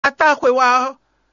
ata kwewa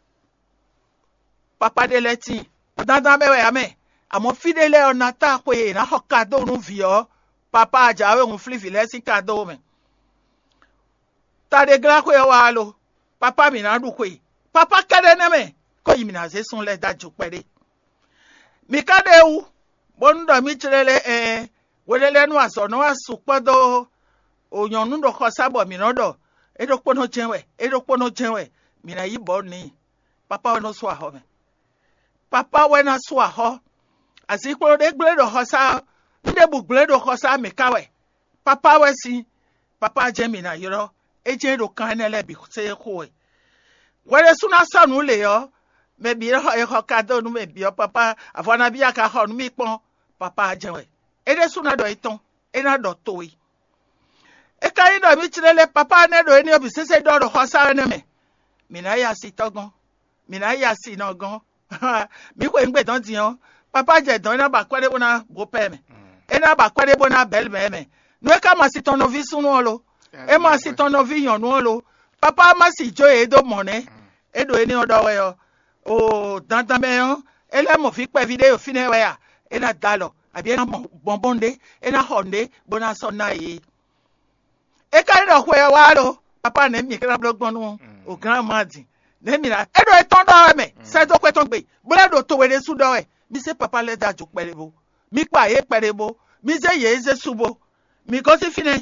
papa de leti dandan bewe ame amo fidele onata kwe na hokado nu vio papa jawe un flivi lesi kado me ta de gra kwe wa lo papa mi na du kwe papa kade ne me ko yimi na ze sun le daju pere mi kade u bondo mi chirele welele nu aso no asu podo onyon nu do khosabo mi no do edokpo no jenwe mi na yibo ni papa no so aho me papa we na so aho asikpo de gble do hosa nde bu gble do hosa mi kawe papa we si papa je mi na yiro eje do kan ele bi se ko e wele suna sanu le yo me bi ho kado nu me bi papa afona bi aka ho nu mi pon papa jenwe ede suna do iton ena do toyi e kai do mi chirele papa ne do eni obi sese do ro hosa ne me mi na ya si togan mi na ya si no gan mi ko ngbe tan ti han papa je dan na ba kwade bona bo pe me e na ba kwade bona bel me no e ka ma si ton ovi sunu lo e ma si ton ovi yan nu lo papa ma si jo e do mone e do eni odo we yo o dandan me yan ele mo fi pe video fine we ya e na dalo abi e na bonbonde e na honde bona so na yi e ka ro kwe wa lo papa ne mi kra blogbon nu o grandmadi ne mi na e do e ton do me se do kwe ton gbe bole do to we de su do e mi se papa le da ju perebo mi pa ye perebo mi se ye se subo mi go si fine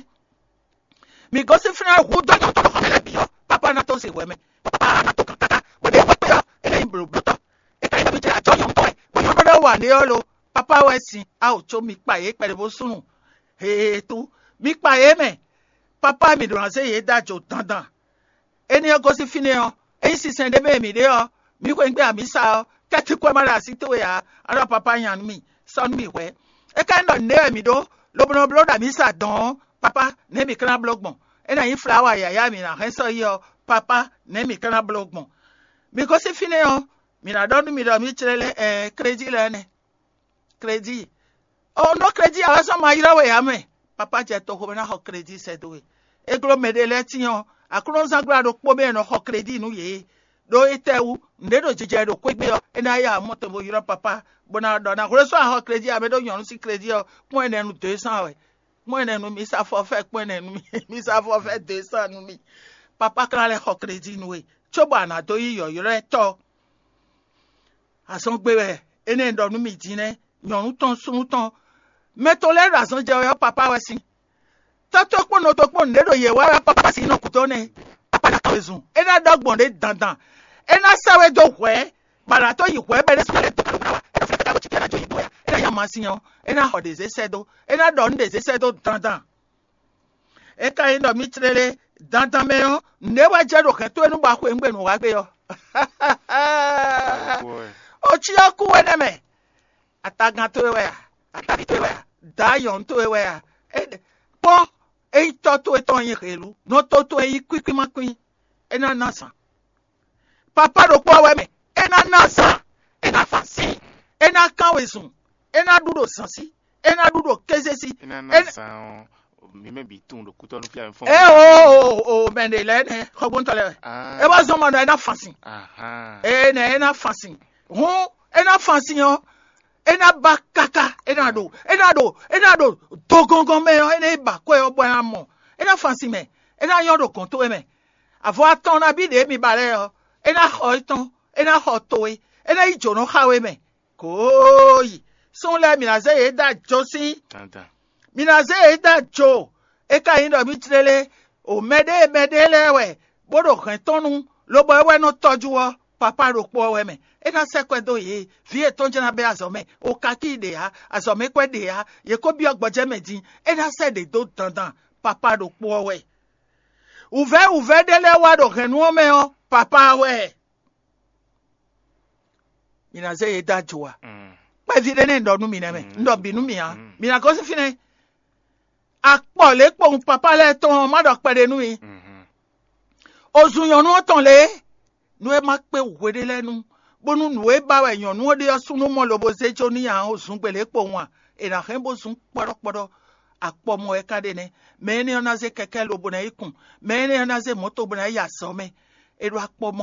hu do to ko le bi yo papa na to se we me papa na to kaka we de pa yo e le mbro bloto e ka ina bi tira jo yo to e we yo do wa ni o lo papa we sin a o cho mi pa ye perebo sunu he tu mi pa ye me papa mi do ran se ye da jo dandan eni o go si fine o e si sende me mi de o mi ko ngbe ami sa o kati ko mara si to ya ara papa yan mi son mi we e ka ndo ne mi do lo bono bloda mi sa don papa ne mi kana blogbon e na yin flower ya mi na he so yo papa ne mi kana blogbon mi ko si fine o mi na don mi do mi chirele credit le ne credit oh no credit awa so ma yira we ya me papa je to ko na ho credit se do we e glo medele ti yon akron sangra do po be no ho credit nu ye do itewu ndedo jeje do kwegbe yo ena ya moto bo yiro papa bona do na ko so ho credit amedo yon si credit yo pon enu 200 we pon enu mi sa fo fe pon enu mi sa fo fe 200 nu mi papa kra le ho credit nu we choba na do yi yo yire to ason gbe we ene ndo nu mi jine yon ton sun ton meto le rason je yo papa we si to pon no to pon ndedo ye wa papa si no kutone papa na kawezun ena dogbon de dandan ena sawe do hwe bara to yi hwe bere so le to ka e fe ka go chike na jo yibo ya ena ya masiyan ena ho de ze sedo ena do nde ze sedo dandan e ka yin do mi trele dandan me yo ne wa je do ke to enu ba ko engbe nu wa gbe yo o chi aku we ne me atagan to we ya atari to we ya dayon to we ya po e to eton yin kelu no to e kwikwi makwin ena nasa papa do po we me ena nasa ena fansi ena kanwesun ena dudo sansi ena dudo kezesi ena nasa mi me bi tun do kuto nu fia fon mende le ne khogun tole e ba zo mo ena fansi ena fansi hu ena fansi yo ena bakaka ena do dogongon me yo ena ba ko yo bo amo ena fansi me ena yon do kon to me avo aton na bi de mi bare yo ena ho iton ena ho to e ena ijo no hawe me koyi son le mi na ze e da josi tanta mi na ze e da jo e ka yin do mi trele o mede lewe bodo kan tonu lo bo we no toju wo papa ro po we me ena sekwedo ye vie tonje na be azome o kakide ya azome kwede ya ye ko bi ogboje medin ena se de do dandan papa ro po we uve dele wa do renu me o papa we mina ze ye dajwa pe vide ne ndo nu mi na me ndo bi nu mi ha mina ko se fine apo le po papa le ton ma do pere nu mi ozun yon nu ton le nu e ma pe wede lenu bonu nu e ba we yon nu de sunu mo lo bo se cho ni an ozun pele po won e na hen bo sun poro apo mo e kade ne me ni ona ze keke lo bo na ikun me ni ona ze moto bo na ya so me e ro apo